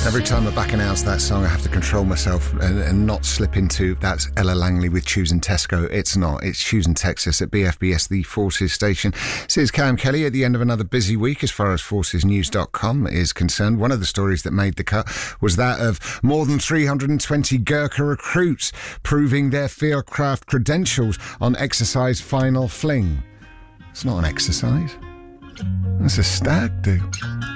Every time I back announce that song, I have to control myself and not slip into that's Ella Langley with Shoes and Tesco. It's not. It's Shoes and Texas at BFBS, the Forces station. This is Cam Kelly at the end of another busy week as far as forcesnews.com is concerned. One of the stories that made the cut was that of more than 320 Gurkha recruits proving their fieldcraft credentials on exercise final fling. It's not an exercise. That's a stag do.